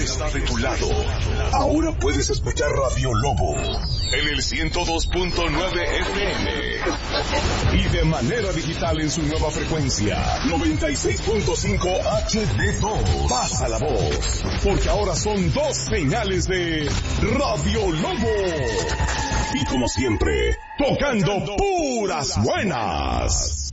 está de tu lado. Ahora puedes escuchar Radio Lobo en el 102.9 FM y de manera digital en su nueva frecuencia 96.5 HD2. Pasa la voz, porque ahora son 2 señales de Radio Lobo. Y como siempre, tocando puras buenas.